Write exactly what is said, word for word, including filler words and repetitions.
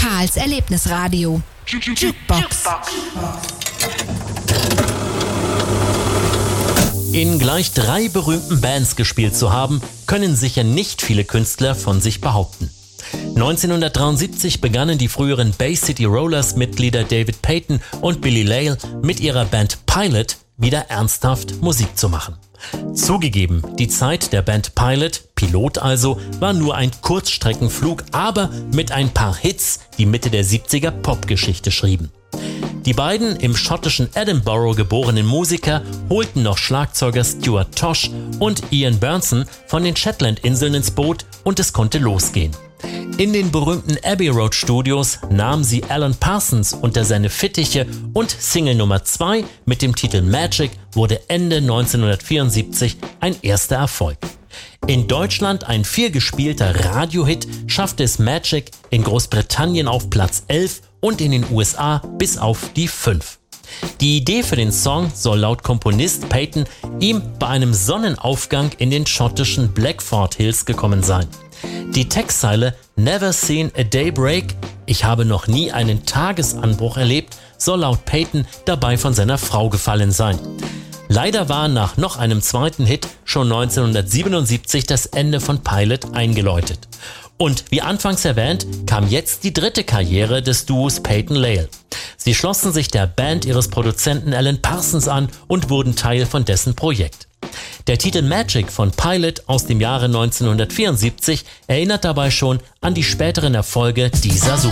Karls Erlebnisradio. Jukebox. In gleich drei berühmten Bands gespielt zu haben, können sicher nicht viele Künstler von sich behaupten. neunzehnhundertdreiundsiebzig begannen die früheren Bay City Rollers-Mitglieder David Payton und Billy Lale mit ihrer Band Pilot wieder ernsthaft Musik zu machen. Zugegeben, die Zeit der Band Pilot, Pilot also, war nur ein Kurzstreckenflug, aber mit ein paar Hits, die Mitte der siebziger Popgeschichte schrieben. Die beiden im schottischen Edinburgh geborenen Musiker holten noch Schlagzeuger Stuart Tosh und Ian Burnson von den Shetlandinseln ins Boot und es konnte losgehen. In den berühmten Abbey Road Studios nahmen sie Alan Parsons unter seine Fittiche und Single Nummer zwei mit dem Titel Magic wurde Ende neunzehnhundertvierundsiebzig ein erster Erfolg. In Deutschland ein vielgespielter Radiohit schaffte es Magic in Großbritannien auf Platz elf und in den U S A bis auf die fünf. Die Idee für den Song soll laut Komponist Payton ihm bei einem Sonnenaufgang in den schottischen Blackford Hills gekommen sein. Die Textzeile Never seen a day break, ich habe noch nie einen Tagesanbruch erlebt, soll laut Payton dabei von seiner Frau gefallen sein. Leider war nach noch einem zweiten Hit schon neunzehnhundertsiebenundsiebzig das Ende von Pilot eingeläutet. Und wie anfangs erwähnt, kam jetzt die dritte Karriere des Duos Payton-Lale. Sie schlossen sich der Band ihres Produzenten Alan Parsons an und wurden Teil von dessen Projekt. Der Titel Magic von Pilot aus dem Jahre neunzehnhundertvierundsiebzig erinnert dabei schon an die späteren Erfolge dieser